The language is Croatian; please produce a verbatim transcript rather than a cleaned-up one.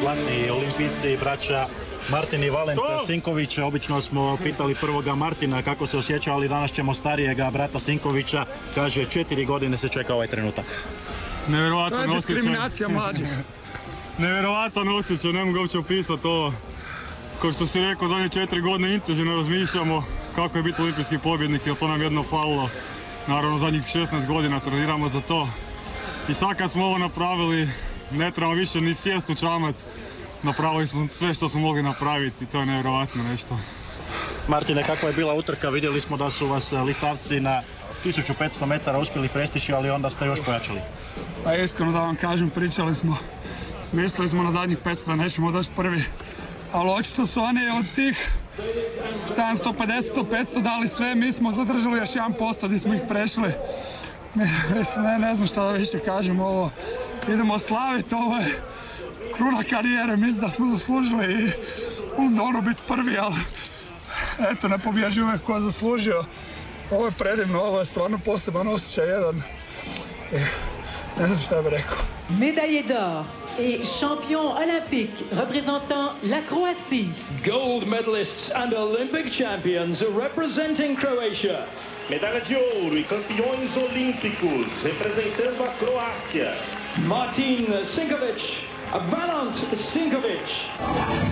zlatni olimpijci, braća Martin i Valent Sinković. Obično smo pitali prvoga Martina kako se osjeća, ali danas ćemo starijega brata Sinkovića. Kaže, četiri godine se čeka ovaj trenutak. Nevjerovatan osjećaj. To je diskriminacija mlađih. Nevjerovatan osjećaj, ne mogu uopće opisati ovo. Kao što si rekao, zadnje četiri godine intenzivno razmišljamo kako je biti olimpijski pobjednik, jer to nam jedno falilo. Naravno, zadnjih šesnaest godina treniramo za to. I sad kad smo ovo napravili, ne trebamo više ni sjest u čamac. Napravili smo sve što smo mogli napraviti i to je nevjerovatno nešto. Martine, kakva je bila utrka? Vidjeli smo da su vas Litavci na tisuću petsto metara uspjeli prestići, ali onda ste još pojačali. Pa iskreno da vam kažem, pričali smo, mislili smo na zadnjih petsto da nećemo doći prvi. Ali očito su oni od tih sedamsto pedeset do petsto dali sve, mi smo zadržali još jedan posto gdje smo ih prešli. Mislim, ne, ne znam šta da više kažem, ovo idemo slaviti, ovo je kruna karijere, mislim da smo zaslužili i u Londonu biti prvi, ali eto, ne pobježi uvijek ko je zaslužio. Ovo je predivno, ovo je stvarno poseban osjećaj jedan. Ne znam šta bih rekao. Médaillé d'or et champion olympique représentant la Croatie. Gold medalists and Olympic champions representing Croatia. Medalha de ouro e campeões olímpicos representando a Croácia. Martin Sinković, Valent Sinković.